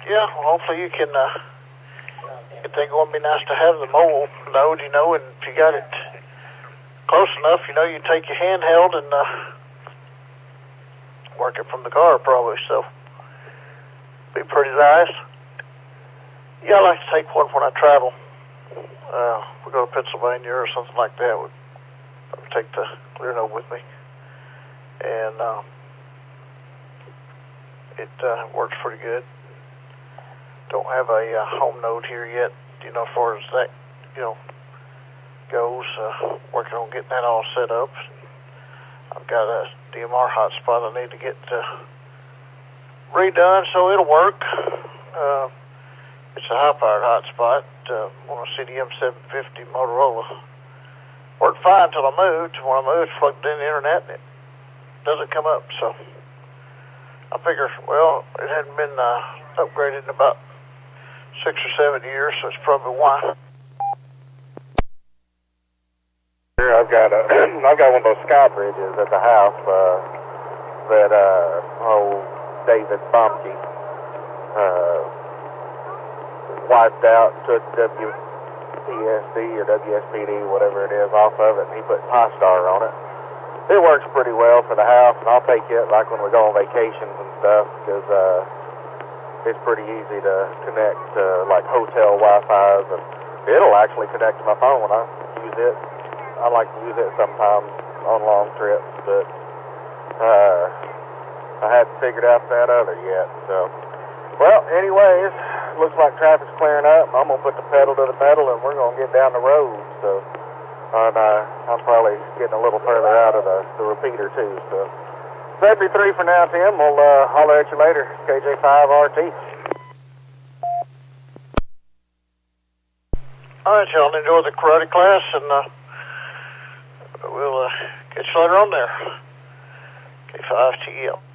Yeah, well, hopefully you can get that going. It'd be nice to have the mobile node, and if you got it close enough, you take your handheld and work it from the car probably, so be pretty nice. Yeah, I like to take one when I travel. We go to Pennsylvania or something like that. I would take the clear node with me, and it works pretty good. Don't have a home node here yet, as far as that, goes. Working on getting that all set up. I've got a DMR hotspot I need to get redone, so it'll work. It's a high-powered hotspot on a CDM 750 Motorola. Worked fine until I moved. When I moved, plugged in the internet, and it doesn't come up. So I figure, well, it hadn't been upgraded in about 6 or 7 years, so it's probably why. I've got one of those sky bridges at the house that David Bomke wiped out, took WPSD or WSPD, whatever it is, off of it, and he put Pi-Star on it. It works pretty well for the house, and I'll take it like when we go on vacations and stuff, because it's pretty easy to connect to like hotel Wi-Fi's, and it'll actually connect to my phone when I use it. I like to use it sometimes on long trips, but I hadn't figured out that other yet. So, well, anyways, looks like traffic's clearing up. I'm gonna put the pedal to the metal, and we're gonna get down the road. So, and I'm probably getting a little further out of the repeater too. So, 73 for now, Tim. We'll holler at you later. KJ5RT. All right, y'all enjoy the karate class, and we'll catch you later on there. K5TL.